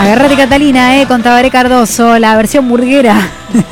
Agárrate Catalina, con Tabaré Cardoso, la versión burguera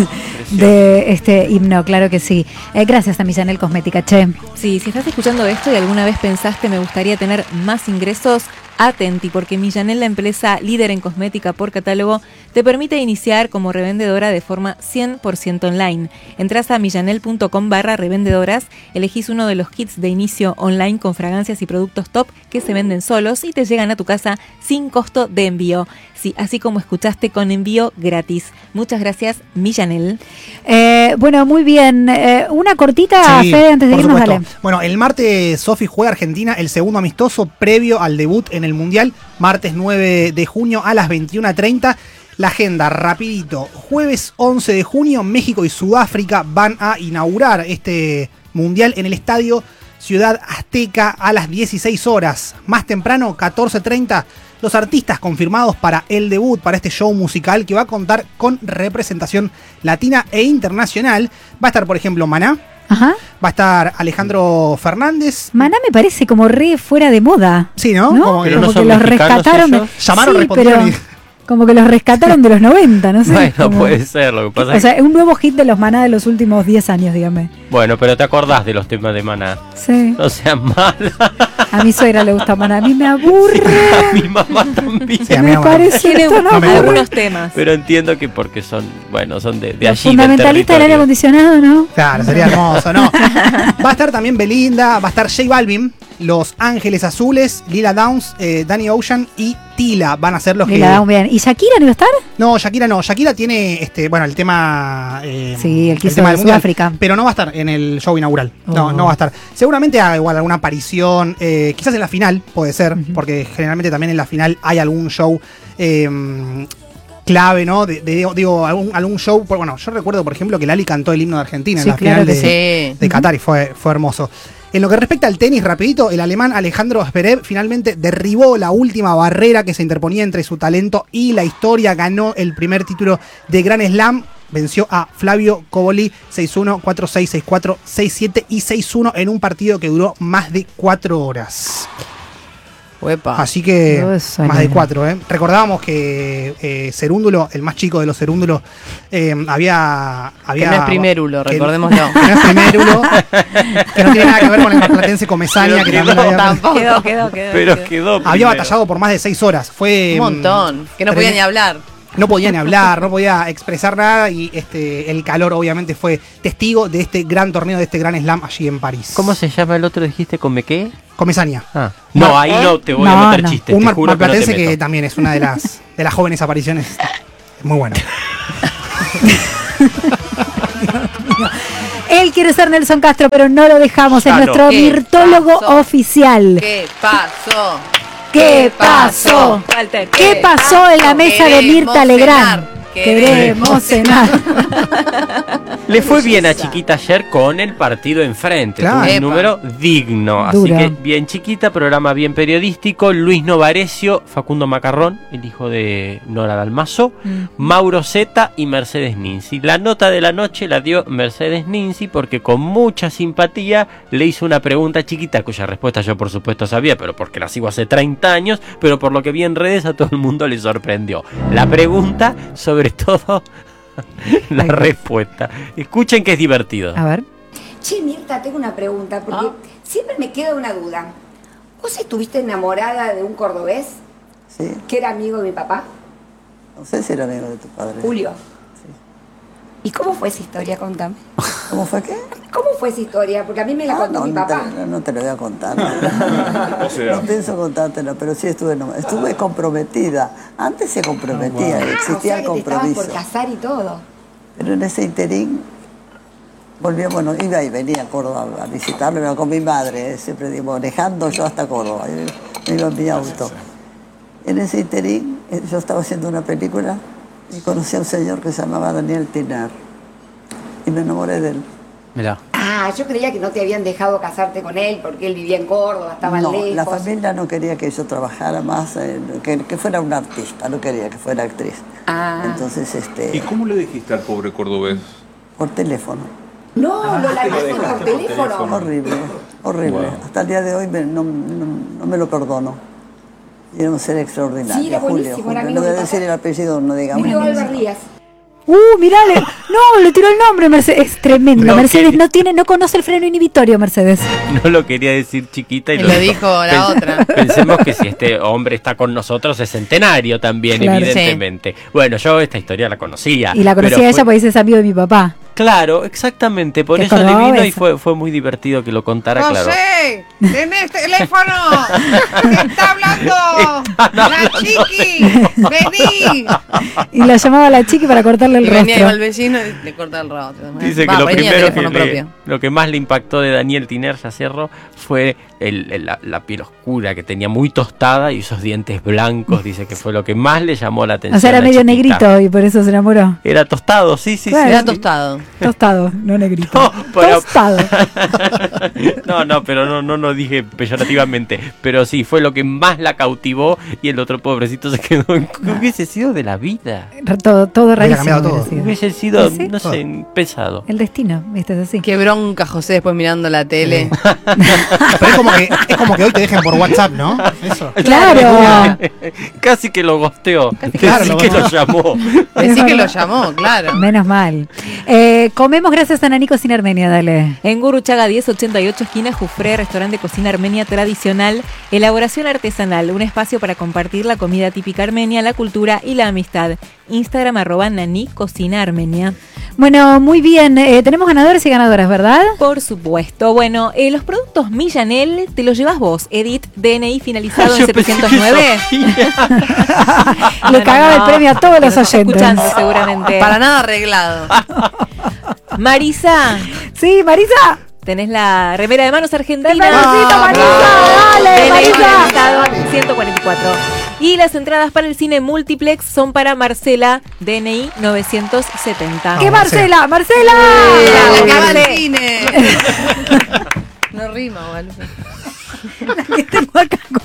de este himno, claro que sí. Gracias a Millanel Cosmética, che. Sí, si estás escuchando esto y alguna vez pensaste me gustaría tener más ingresos, atenti, porque Millanel, la empresa líder en cosmética por catálogo, te permite iniciar como revendedora de forma 100% online. Entrás a millanel.com/revendedoras, elegís uno de los kits de inicio online con fragancias y productos top que se venden solos y te llegan a tu casa sin costo de envío. Sí, así como escuchaste, con envío gratis. Muchas gracias, Millanel. Bueno, muy bien. Una cortita, sí, Fede, antes de irnos, dale. Bueno, el martes Sofi juega Argentina el segundo amistoso previo al debut en el Mundial, martes 9 de junio a las 21:30. La agenda, rapidito. Jueves 11 de junio, México y Sudáfrica van a inaugurar este Mundial en el estadio Ciudad Azteca a las 16 horas. Más temprano, 14:30, los artistas confirmados para el debut, para este show musical que va a contar con representación latina e internacional. Va a estar, por ejemplo, Maná. Ajá. Va a estar Alejandro Fernández. Maná me parece como re fuera de moda. Sí, ¿no? Como que los rescataron. Llamaron, sí, respondieron pero como que los rescataron de los 90, no sé. Bueno, como... puede ser, lo que pasa o sea, es un nuevo hit de los Maná de los últimos 10 años, dígame. Bueno, pero te acordás de los temas de Maná. Sí. No seas mala. A mi suegra le gusta Maná, a mí me aburre. Sí, a mi mamá también. Sí, me parece tiene esto no algunos temas. Pero entiendo que porque son, bueno, son de allí. Fundamentalista del aire acondicionado, ¿no? Claro, sería hermoso, ¿no? Va a estar también Belinda, va a estar J Balvin, Los Ángeles Azules, Lila Downs, Danny Ocean y Tila van a ser los Lila Downs, bien. ¿Y Shakira no iba a estar? No, Shakira no. Shakira tiene el tema. Sí, el que hizo de Sudáfrica. Pero no va a estar en el show inaugural. No, no va a estar. Seguramente haga igual alguna aparición. Quizás en la final, puede ser, porque generalmente también en la final hay algún show clave, ¿no? Digo, algún show. Bueno, yo recuerdo, por ejemplo, que Lali cantó el himno de Argentina en la final de Qatar y fue hermoso. En lo que respecta al tenis, rapidito, el alemán Alejandro Zverev finalmente derribó la última barrera que se interponía entre su talento y la historia. Ganó el primer título de Grand Slam. Venció a Flavio Cobolli 6-1, 4-6, 6-4, 6-7 y 6-1 en un partido que duró más de 4 horas. Uepa. Así que más de 4, ¿eh? Recordábamos que Cerúndulo, el más chico de los Cerúndulos, había que no es primérulo, recordémoslo. Que no es primérulo, que no tiene nada que ver con el marplatense Comesaña, que también Quedó. Pero quedó. Había batallado por más de 6 horas. Fue un montón, que no podía ni hablar. No podía ni hablar, no podía expresar nada y el calor obviamente fue testigo de este gran torneo, de este gran slam allí en París. ¿Cómo se llama el otro? ¿Dijiste come qué? Comesaña. Ah. No, ahí no te voy a meter chistes. Un marplatense que también es una de las jóvenes apariciones. Muy bueno. Él quiere ser Nelson Castro, pero no lo dejamos. Es nuestro mirtólogo oficial. ¿Qué pasó? ¿Qué pasó? ¿Qué pasó en la mesa de Mirta Legrand? Queremos cenar. Le fue bien a Chiquita ayer con el partido enfrente. Claro. Tuvo un número digno. Dura. Así que bien Chiquita, programa bien periodístico. Luis Novarecio, Facundo Macarrón, el hijo de Nora Dalmazo, Mauro Zeta y Mercedes Ninzi. La nota de la noche la dio Mercedes Ninzi porque con mucha simpatía le hizo una pregunta a Chiquita, cuya respuesta yo por supuesto sabía, pero porque la sigo hace 30 años, pero por lo que vi en redes a todo el mundo le sorprendió. La pregunta, sobre todo la respuesta. Escuchen que es divertido. A ver. Che, Mirta, tengo una pregunta, porque siempre me queda una duda. ¿Vos estuviste enamorada de un cordobés? Sí. ¿Que era amigo de mi papá? No sé si era amigo de tu padre. Julio. Sí. ¿Y cómo fue esa historia? Contame. ¿Cómo fue qué? ¿Cómo fue esa historia? Porque a mí me la contó mi papá. No te lo voy a contar. No pienso contártela, pero sí estuve comprometida. Antes se comprometía, existía el compromiso. Te estabas por casar y todo. Pero en ese interín iba y venía a Córdoba a visitarlo, iba con mi madre, siempre digo, manejando yo hasta Córdoba, me iba en mi auto. En ese interín yo estaba haciendo una película y conocí a un señor que se llamaba Daniel Tinar y me enamoré de él. Mirá. Ah, yo creía que no te habían dejado casarte con él porque él vivía en Córdoba, estaba lejos. La familia no quería que yo trabajara más, que fuera un artista, no quería que fuera actriz. Entonces, ¿Y cómo le dijiste al pobre cordobés? Por teléfono. No, lo largaste por teléfono. Horrible. Wow. Hasta el día de hoy no me lo perdono. Y era un ser extraordinario. Sí, era buenísimo, Julio. era No amigo voy a de decir papá. el apellido, no digamos. Julio Álvarez Díaz. Mirale, no, le tiró el nombre, Mercedes, es tremendo. No, Mercedes que- no conoce el freno inhibitorio, Mercedes. No lo quería decir chiquita y Y lo dijo la otra. Pensemos que si este hombre está con nosotros es centenario también, Claro. evidentemente. Bueno, yo esta historia la conocía. Y la conocía pero ella fue- porque es amigo de mi papá. Claro, exactamente. Por ¿Te eso le acordabas vino de y eso? fue muy divertido que lo contara, claro. José, tenés teléfono. Te está hablando la chiqui. Vení. Y la llamaba a la chiqui para cortarle el Y venía iba rostro. el vecino y le corta el rostro. Dice que Va, lo venía primero teléfono propio. lo que más le impactó de Daniel Tiner Yacerro fue la piel oscura que tenía muy tostada y esos dientes blancos. Dice que fue lo que más le llamó la atención. O sea, era a la medio chiquita. negrito y por eso se enamoró. Era tostado, sí, sí, Claro. sí. Era tostado. Tostado, no negrito. No, pero- Tostado. No, pero no dije peyorativamente. Pero sí, fue lo que más la cautivó y el otro pobrecito se quedó. ¿Qué hubiese sido de la vida? Todo Hubiera rarísimo. cambiado todo. hubiera sido. Hubiese sido, ¿Sí? no sé, pesado. El destino, viste, es así. Qué bronca José después mirando la tele. Pero es como que hoy te dejen por WhatsApp, ¿no? Eso. Claro. Casi que lo gosteó. claro, Decí lo que gosteó. lo llamó. Decí que lo verdad. llamó, claro. Menos mal. Comemos gracias a Nanico sin Armenia, dale. En Gurruchaga 1088, esquina Jufré, restaurante de cocina armenia tradicional, elaboración artesanal, un espacio para compartir la comida típica armenia, la cultura y la amistad. Instagram @nanicocinaarmenia. Bueno, muy bien. Tenemos ganadores y ganadoras, ¿verdad? Por supuesto. Bueno, los productos Millanel te los llevas vos, Edith, DNI finalizado en Yo pensé que 709. Le cagaba el premio a todos los Nos está oyentes. escuchando seguramente. Para nada arreglado. Marisa, Sí, Marisa. tenés la remera de manos argentina. ¡Te felicito, Marisa! ¡Dale, DNI Marisa! finalizado en 144. Y las entradas para el cine multiplex son para Marcela, DNI 970. ¿Qué Marcela? ¡Marcela! ¡La que va Marcela. al cine! No rima, Guadalupe. Que tengo acá con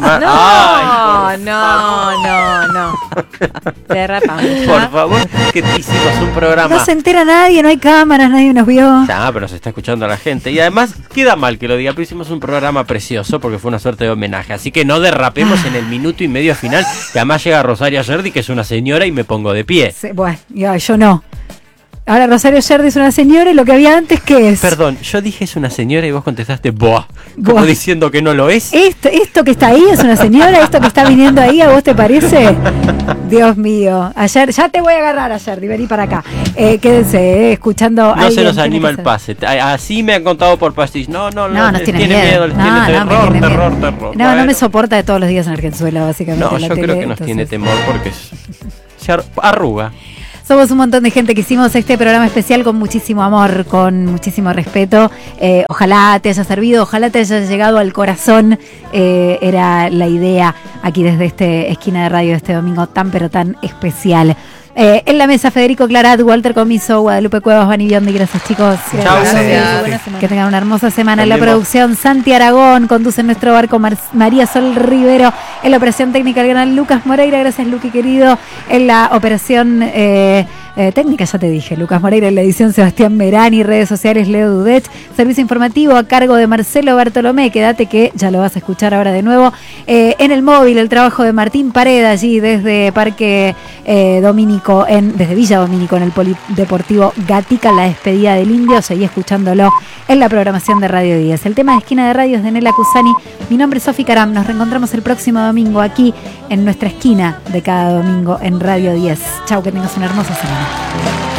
No. Derrapamos. Por favor, que te hicimos un programa. No se entera nadie, no hay cámaras, nadie nos vio. Pero se está escuchando a la gente. Y además, queda mal que lo diga, pero hicimos un programa precioso porque fue una suerte de homenaje. Así que no derrapemos en el minuto y medio final. Que además llega Rosario Yerdi, que es una señora, y me pongo de pie. Bueno, yo no. Ahora Rosario Yerdi es una señora y lo que había antes, ¿qué es? Perdón, yo dije es una señora y vos contestaste boa. Como Buah. diciendo que no lo es. Esto que está ahí es una señora, esto que está viniendo ahí, ¿a vos te parece? Dios mío, ayer, ya te voy a agarrar ayer, vení para acá. Quédense escuchando. No se alguien nos tiene anima que el ser. pase. Así me han contado por pastis. No, No, nos tiene miedo. les No, tiene no, me terror, tiene terror, miedo. terror. No, no Bueno. me soporta de todos los días en Argenzuela, básicamente. No, la yo tele, creo que nos entonces. tiene temor porque se arruga. Somos un montón de gente que hicimos este programa especial con muchísimo amor, con muchísimo respeto. Ojalá te haya servido, ojalá te haya llegado al corazón. Era la idea aquí desde este esquina de radio este domingo tan pero tan especial. En la mesa, Federico Clarat, Walter Comiso, Guadalupe Cuevas, Vani Biondi. Gracias, chicos. Chau. Gracias. Buena semana. Que tengan una hermosa semana. En la También vos. producción, Santi Aragón. Conduce nuestro barco María Sol Rivero. En la operación técnica, el gran Lucas Moreira. Gracias, Luqui, querido. En la operación técnica, ya te dije, Lucas Moreira. En la edición, Sebastián Merani. Redes sociales, Leo Dudech. Servicio informativo a cargo de Marcelo Bartolomé. Quédate que ya lo vas a escuchar ahora de nuevo. En el móvil, el trabajo de Martín Pareda, allí desde Parque Domínico, desde Villa Domínico, en el Polideportivo Gatica, la despedida del Indio. Seguí escuchándolo en la programación de Radio 10. El tema de Esquina de Radio es de Nela Cusani. Mi nombre es Sofi Caram. Nos reencontramos el próximo domingo aquí en nuestra esquina de cada domingo en Radio 10. Chau, que tengas una hermosa semana.